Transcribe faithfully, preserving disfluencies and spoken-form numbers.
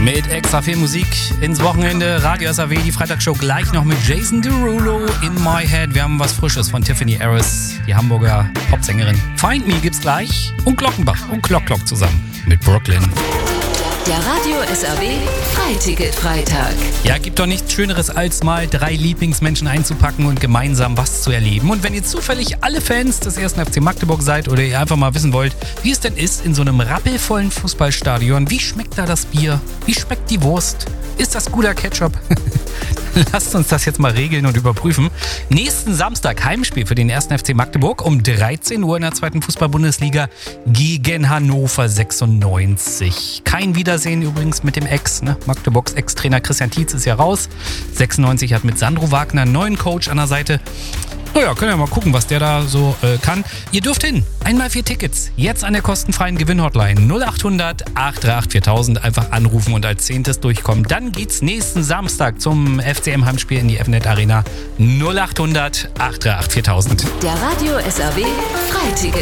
Mit extra viel Musik ins Wochenende. Radio S A W, die Freitagsshow gleich noch mit Jason Derulo, In My Head. Wir haben was Frisches von Tiffany Harris, die Hamburger Popsängerin. Find Me gibt's gleich und Glockenbach und Glock Glock zusammen mit Brooklyn. Der Radio S A W Freiticket-Freitag. Ja, gibt doch nichts Schöneres, als mal drei Lieblingsmenschen einzupacken und gemeinsam was zu erleben. Und wenn ihr zufällig alle Fans des ersten F C Magdeburg seid oder ihr einfach mal wissen wollt, wie es denn ist in so einem rappelvollen Fußballstadion, wie schmeckt da das Bier, wie schmeckt die Wurst, ist das guter Ketchup? Lasst uns das jetzt mal regeln und überprüfen. Nächsten Samstag Heimspiel für den ersten F C Magdeburg um dreizehn Uhr in der zweiten Fußball-Bundesliga gegen Hannover sechsundneunzig. Kein Wiedersehen übrigens mit dem Ex, ne? Magdeburgs Ex-Trainer Christian Tietz ist ja raus. sechsundneunzig hat mit Sandro Wagner einen neuen Coach an der Seite. Naja, können wir mal gucken, was der da so äh, kann. Ihr dürft hin. Einmal vier Tickets. Jetzt an der kostenfreien Gewinnhotline null acht hundert acht drei acht viertausend. Einfach anrufen und als Zehntes durchkommen. Dann geht's nächsten Samstag zum F C M-Heimspiel in die F N E T Arena. null acht hundert acht drei acht viertausend. Der Radio S A W Freiticket.